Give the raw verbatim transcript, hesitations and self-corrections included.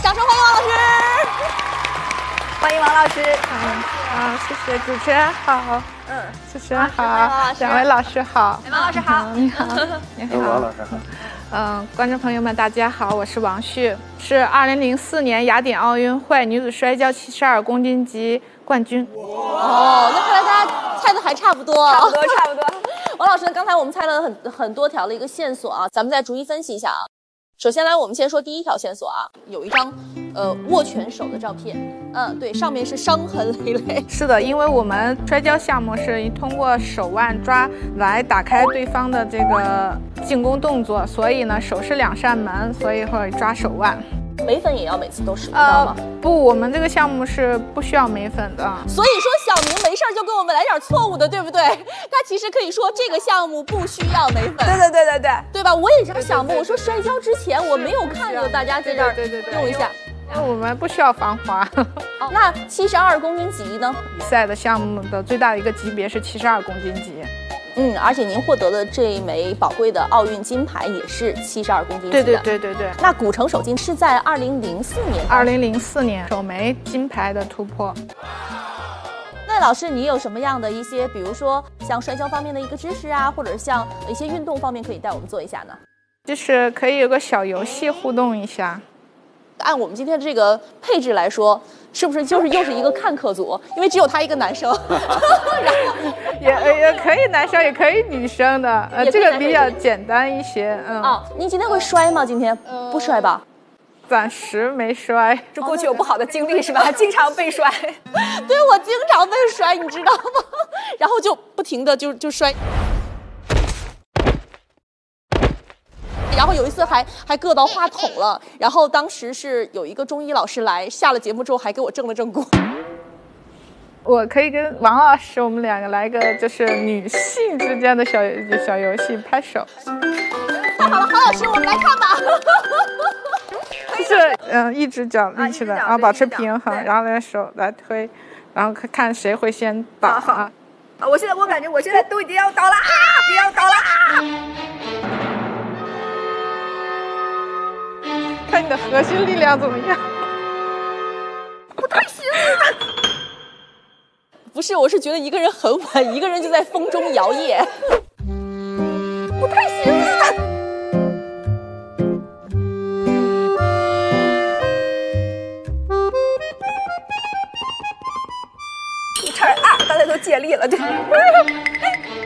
掌声欢迎王老师！欢迎王老师。 嗯啊，谢谢主持人好。嗯，主持人好，两位老师好。 王老师好， 你好，你好， 王老师好。 嗯，观众朋友们，大家好，我是王旭，是二零零四年雅典奥运会女子摔跤七十二公斤级冠军。 哦，那看来大家猜的还差不多， 差不多，差不多。 王老师呢，刚才我们猜了很很多条的一个线索啊，咱们再逐一分析一下啊。首先来，我们先说第一条线索啊，有一张呃握拳手的照片，嗯，对，上面是伤痕累累。 是的，因为我们摔跤项目是通过手腕抓来打开对方的这个进攻动作，所以呢，手是两扇门，所以会抓手腕。 眉粉也要每次都使用到吗？ 呃、不，我们这个项目是不需要眉粉的。 所以说小明没事就给我们来点错误的，对不对？他其实可以说这个项目不需要眉粉。 对对对对对， 对吧？我也这样想过，我说摔跤之前我没有看着大家在这儿用一下。 因为我们不需要防滑。 哦，那七十二公斤级呢？ 比赛的项目的最大的一个级别是七十二公斤级。 嗯，而且您获得的这一枚宝贵的奥运金牌也是七十二公斤级的。 对对对对对。 那古城首金是在二零零四年。 二零零四年首枚金牌的突破。 那老师，你有什么样的一些，比如说像摔跤方面的一个知识啊，或者是像一些运动方面，可以带我们做一下呢？ 就是可以有个小游戏互动一下。 按我们今天这个配置来说，是不是就是又是一个看客组？因为只有他一个男生，然后也也可以男生也可以女生的，呃，这个比较简单一些。嗯。 哦，您今天会摔吗？今天、呃、不摔吧？ 暂时没摔。 这过去有不好的经历是吧？经常被摔。 对，我经常被摔，你知道吗？然后就不停的就就摔。然后有一次还还硌到话筒了，然后当时是有一个中医老师来，下了节目之后还给我正了正骨。 我可以跟王老师，我们两个来个就是女性之间的小小游戏，拍手。 太好了，郝老师，我们来看吧。 就是嗯，一只脚立起来，然后保持平衡，然后来手来推，然后看谁会先倒啊。 啊，我现在我感觉我现在都已经要倒了啊，不要倒了啊。 看你的核心力量怎么样？ 不太行啊！ 不是，我是觉得一个人很稳，一个人就在风中摇曳。